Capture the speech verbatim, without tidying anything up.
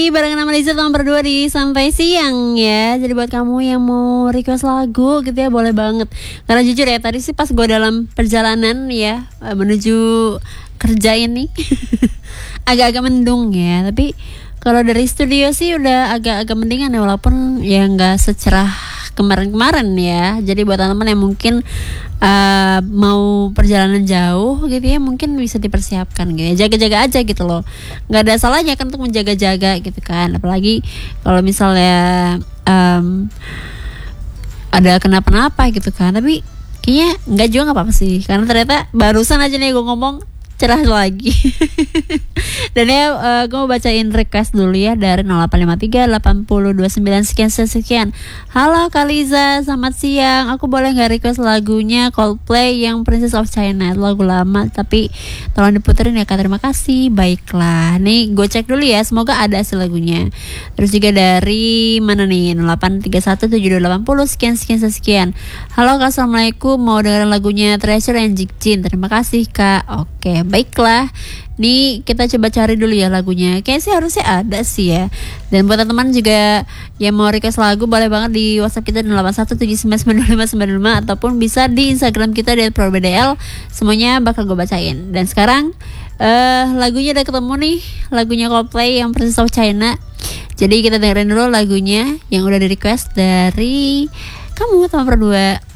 Barengan sama Liza tahun berdua di Sampai Siang ya. Jadi buat kamu yang mau request lagu gitu ya, boleh banget. Karena jujur ya, tadi sih pas gue dalam perjalanan ya menuju kerja ini agak-agak mendung ya. Tapi kalau dari studio sih udah agak-agak mendingan ya, walaupun ya nggak secerah kemarin-kemarin ya. Jadi buat teman-teman yang mungkin uh, mau perjalanan jauh gitu ya, mungkin bisa dipersiapkan gitu ya. Jaga-jaga aja gitu loh. Nggak ada salahnya kan untuk menjaga-jaga gitu kan. Apalagi kalau misalnya um, ada kenapa-napa gitu kan. Tapi kayaknya nggak juga nggak apa-apa sih. Karena ternyata barusan aja nih gue ngomong cerah lagi. Dan ya uh, gue mau bacain request dulu ya dari nol delapan lima tiga delapan nol dua sembilan sekian sekian. Halo Kaliza, selamat siang. Aku boleh gak request lagunya Coldplay yang Princess of China? Lagu lama tapi tolong diputerin ya Kak, terima kasih. Baiklah, nih gue cek dulu ya, semoga ada hasil lagunya. Terus juga dari mana nih, nol delapan tiga satu tujuh dua delapan nol sekian sekian sekian. Halo Kak, assalamualaikum, mau dengerin lagunya Treasure and Jik Jin. Terima kasih Kak. Oke, baiklah. Nih kita coba cari dulu ya lagunya. Kayaknya sih harusnya ada sih ya. Dan buat teman-teman juga yang mau request lagu, boleh banget di WhatsApp kita nol delapan satu tujuh sembilan sembilan lima sembilan lima ataupun bisa di Instagram kita di pro b d l. Semuanya bakal gue bacain. Dan sekarang uh, lagunya udah ketemu nih, lagunya Coldplay yang Princess of China. Jadi kita dengerin dulu lagunya yang udah di request dari kamu teman berdua.